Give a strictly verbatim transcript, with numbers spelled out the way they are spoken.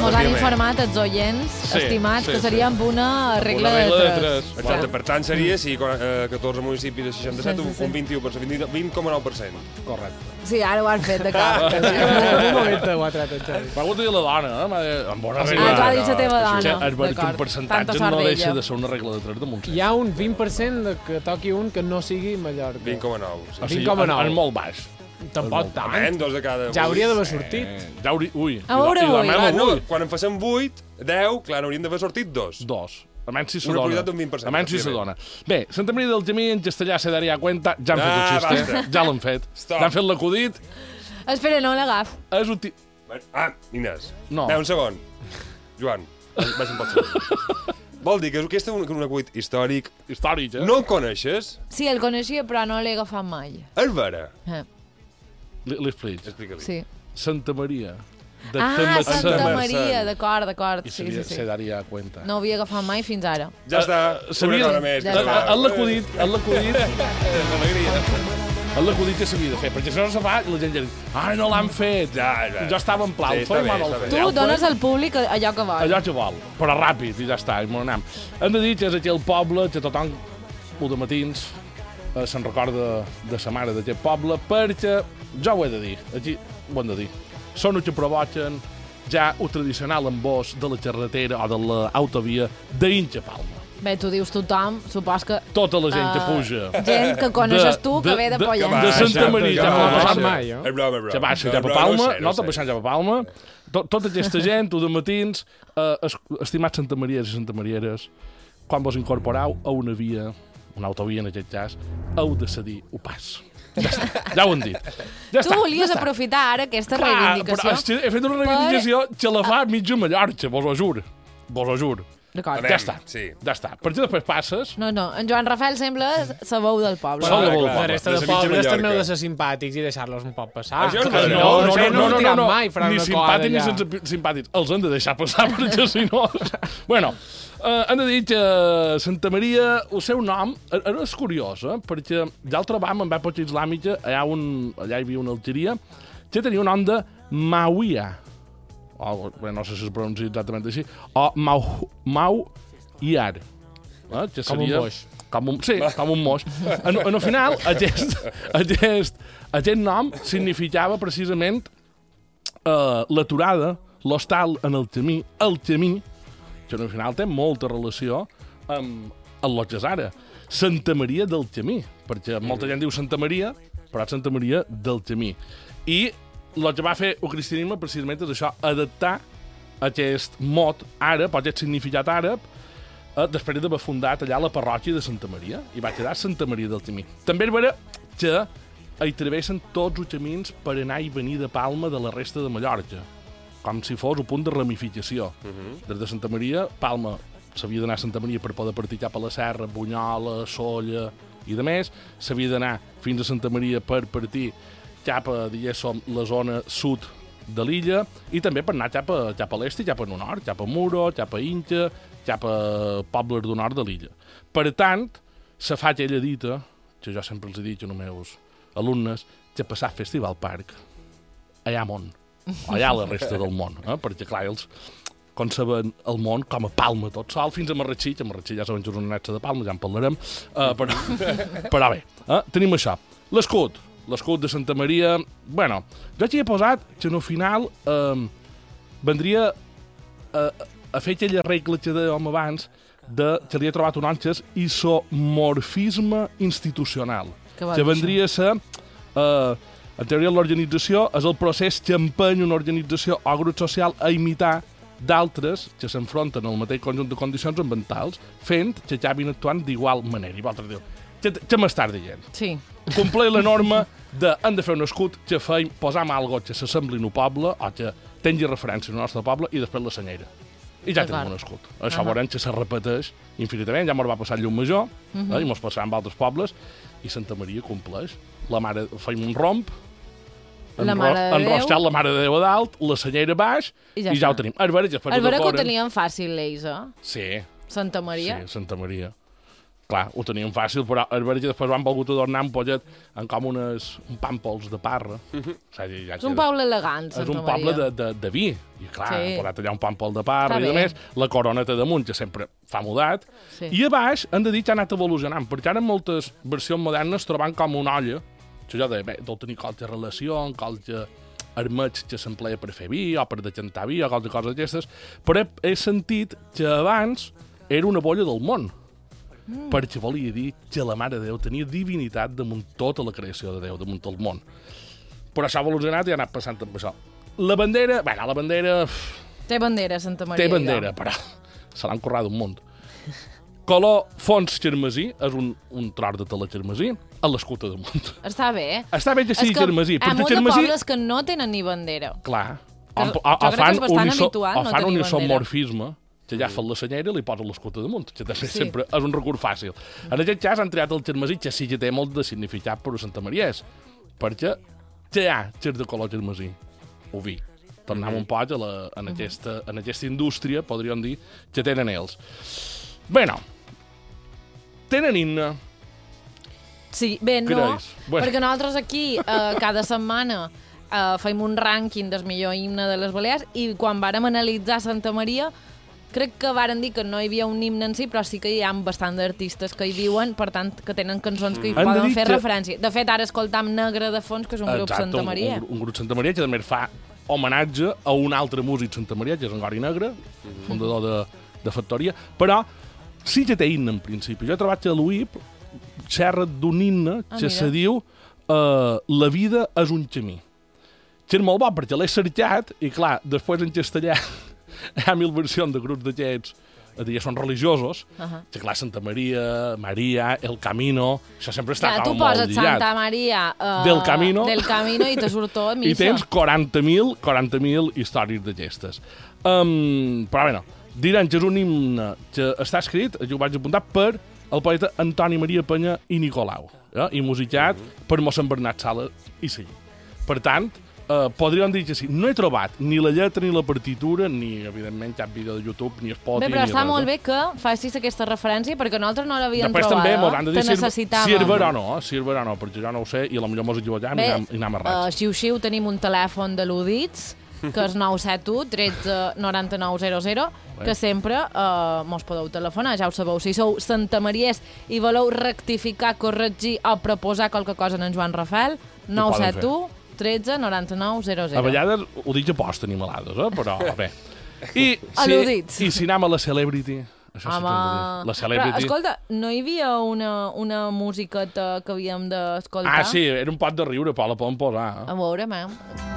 Mos han informat els oients, sí, estimats, sí, que seria amb una regla, una regla de tres. tres. Exacte, per tant seria, si catorze municipis de seixanta-set, sí, sí, sí. un vint-i-u per cent, vint coma nou per cent. Correcte. Sí, ara ho han fet de cap. Un moment ho ha tratat en Xavi. M'ha hagut de dir la dona, eh? Amb bona regla. Ah, tu has dit la teva dona. És veritat que un percentatge no deixa de ser una regla de tres de Montseny. Hi ha un vint per cent que toqui un que no sigui Mallorca. vint coma nou. vint coma nou. És molt baix. Tampoc tant. Amén, dos de cada... Ja hauria d'haver sortit. Ja hauria... Ui. A veure, ui. Quan en facem vuit, deu, clar, n'haurien d'haver sortit dos. Dos. Almenys si se dona. Una probabilitat d'un vint per cent. Almenys si se dona. Bé, Santa Maria del Gemí en castellà se daria cuenta, ja han fet el xiste, ja l'han fet. Ja han fet l'acudit. Espera, no l'agaf. És útil... Ah, Inés. No. Bé, un segon. Joan, vaig un poc segon. Vol dir que aquest és un, un acudit històric. Històric, eh? No el coneixes? Sí, el coneixia, però no l'he agafat mai. És vera? Eh. Li explico. Explica-li. Sí. Santa Maria. De ah, Santa Maria, d'acord, d'acord. Sí, sí, sí. Se daria cuenta. No ho havia agafat mai fins ara. Ja està. Sabia... En l'acudit... En l'acudit... Alegria. En l'acudit que s'havia de fer, perquè si no se fa, la gent ja diu, ai, no l'han fet. Ja, ja. Jo estava en plau, fem mal el fet. Tu dones al públic allò que vol. Allò que vol, però ràpid, i ja està, i m'ho anem. Hem de dir que és aquí el poble, que tothom, u de matins, eh, se'n recorda de sa mare d'aquest poble, perquè, jo ho he de dir, aquí ho hem de dir, són els que provoquen ja el tradicional embòs de la carretera o de l'autovia d'Inxa Palma. Bé, tu dius tothom, supos que... Tota la gent uh, que puja. Gent que coneixes tu, que ve de Pollença. De Santa Maria, ja m'ho passat mai, eh? És broma, és broma. Que baixa cap a Palma, no t'ha baixat cap a Palma. Tota aquesta gent, tu de matins, estimats Santa Maries i Santa Marieres, quan vos incorporeu a una via, una autovia en aquest cas, heu de cedir un pas. Ja està, ja ho hem dit. Ja tu està, volies ja aprofitar ara aquesta Clar, reivindicació. Però he fet una reivindicació per... que la fa mitja Mallorca, vos ho juro. Vos ho juro. D'acord. Ja està, sí. ja està. Perquè després passes... No, no, en Joan Rafael sembla la veu del poble. Però, la, la resta de pobles també heu de ser simpàtics i deixar-los un poc passar. Això no, no, no, no, no, no, no, mai ni simpàtics ni sense simpàtics. Els han de deixar passar, perquè si no... Bueno, uh, han de dir que Santa Maria, el seu nom, és curiós, eh? Perquè d'altra banda, en època islàmica, allà, un, allà hi havia una algeria, que tenia un nom de Mauia. O, bé, no sé si es pronuncia exactament així, o Mau, Mau Iar. Eh? Que com seria, un moix. Com un, sí, com un moix. En, en el final, aquest, aquest, aquest nom significava precisament uh, l'aturada, l'hostal en el camí, el camí, que en el final té molta relació amb, amb el que és ara. Santa Maria del Camí, perquè molta gent diu Santa Maria, però és Santa Maria del Camí. I el que va fer el cristianisme precisament és això, adaptar aquest mot àrab, aquest significat àrab, eh, després d'haver fundat allà la parròquia de Santa Maria, i va quedar Santa Maria del Camí. També és vera que hi travessen tots els camins per anar i venir de Palma de la resta de Mallorca, com si fos un punt de ramificació. Uh-huh. Des de Santa Maria, Palma s'havia d'anar a Santa Maria per poder partir cap a la Serra, Bunyola, Solla i de més, s'havia d'anar fins a Santa Maria per partir cap a, diguéssim, la zona sud de l'illa, i també per anar cap a, cap a l'est i cap a nord, cap a Muro, cap a Inca, cap a pobles del nord de l'illa. Per tant, se fa aquella dita, que jo sempre els he dit als meus alumnes, que passar Festival Park allà món, o allà a la resta del món, eh? Perquè, clar, ells conceben el món com a Palma tot sol, fins a Marratxí, que a Marratxí ja saben que és una netja de Palma, ja en parlarem, uh, però, però bé, eh? Tenim això. L'escut, l'escut de Santa Maria... Bueno, jo aquí he posat que no final eh, vendria a, a fer aquella regla que dèiem abans de que li he trobat un nom que és isomorfisme institucional. Que, que vendria a ser... Eh, en teoria, l'organització és el procés que empeny una organització o grup social a imitar d'altres que s'enfronten al mateix conjunt de condicions ambientals, fent que acabin actuant d'igual manera. I vosaltres diu, què, què m'estàs dient? Sí. Complir la norma de hem de fer un escut que feim, posam algo que s'assembli en un poble o que tingui referència al nostre poble i després la senyera. I ja tenim un escut. Això uh -huh. veurem que se repeteix infinitament. Ja mos va passar Llum Major, uh -huh. eh, i mos passarà amb altres pobles, i Santa Maria compleix. La mare, feim un romp, la Mare de Déu, enroscat la Mare de Déu a dalt, la senyera baix, i ja, i ja ho tenim. És vera que, és vera que ho tenien fàcil, ells, eh? Sí. Santa Maria. Sí, Santa Maria. clar, ho teníem fàcil, però és veritat que després van volgut adornar un pollet amb com unes, un pàmpols de parra. Mm-hmm. O sigui, ja és un poble elegant, Santa Maria. És un poble de, de, de vi. I clar, sí. hem posat allà un pàmpol de parra Està i bé. a més, la coroneta damunt, que sempre fa mudat. Sí. I a baix, han de dir que ha anat evolucionant, perquè ara en moltes versions modernes trobant com una olla, això de, bé, deu tenir qualque relació, qualque armets que s'empleia per fer vi o per decantar vi o qualque cosa d'aquestes, però he, he sentit que abans era una bolla del món. Mm. Perquè volia dir que la Mare de Déu tenia divinitat damunt tota la creació de Déu, damunt el món. Però això ha evolucionat i ha anat passant amb això. La bandera... Bé, la bandera... Té bandera, Santa Maria. Té bandera, però se l'han currat un munt. Color fons xermesí, és un, un tros de tela xermesí, a l'escut damunt. Està bé. Està bé que sigui xermesí. Hi ha molts xermesí... pobles que no tenen ni bandera. Clar. Que, o, o, o fan un, iso, o no fan un isomorfisme, que ja fan la senyera i li posen l'escut damunt, que també sí. sempre és un recurs fàcil. En aquest cas han triat el xermesí, que sí que té molt de significat per a Santa Maria, perquè què hi ha xer de color xermesí? O vi. Tornem mm-hmm. un poc a la, en, aquesta, en aquesta indústria, podríem dir, que tenen ells. Bé, no. Tenen himne. Sí, bé, no, bueno. perquè nosaltres aquí eh, cada setmana eh, fem un rànquing del millor himne de les Balears i quan vàrem analitzar Santa Maria crec que varen dir que no hi havia un himne en si, però sí que hi ha bastant d'artistes que hi viuen, per tant, que tenen cançons que hi mm. poden fer que... referència. De fet, ara escoltam Negre de Fons, que és un grup Exacte, Santa Maria. Un, un, un grup Santa Maria que també fa homenatge a un altre músic Santa Maria, que és en Gori Negre, mm. fundador de, de Factoria, però sí que té himne, en principi. Jo he trobat que l'U I P xerra d'un himne ah, que mira. se diu uh, La vida és un camí. Que és molt bo, perquè l'he cercat, i clar, després en castellà hi ha mil versions de grups d'aquests, ja són religiosos, uh -huh. que clar, Santa Maria, Maria, El Camino, això sempre està ja, com molt lligat. Tu poses Santa Maria uh, del, camino, del Camino i te surt tot missa. I tens quaranta mil històries d'aquestes. Um, però bé, no, diran que és un himne que està escrit, jo ho vaig apuntar, per el poeta Antoni Maria Penya i Nicolau, eh? i musicat uh -huh. per mossèn Bernat Sala i Seguí. Per tant, Uh, podríem dir que sí. No he trobat ni la lletra ni la partitura, ni, evidentment, cap vídeo de YouTube, ni Spotify... Bé, però està molt bé que facis aquesta referència, perquè nosaltres no l'havíem trobat. Després també m'ho han de dir si, si és vera o no, si és vera o no, perquè jo no ho sé, i potser mos equivoquem i anem errats. Uh, xiu-xiu, tenim un telèfon de l'Udits, que és nou set u, tretze, noranta-nou, zero zero, que sempre uh, mos podeu telefonar, ja ho sabeu. Si sou santamariès i voleu rectificar, corregir o proposar qualque cosa en Joan Rafael, nou set u, tretze, noranta-nou, zero zero. A vegades ho dic a posta animalades, eh? Però bé. I si, I si anem a la Celebrity... Això sí que hem de dir. La Celebrity... Però, escolta, no hi havia una, una musiqueta que havíem d'escoltar? Ah, sí, era un pot de riure, però la podem posar. Eh? A veure, mem.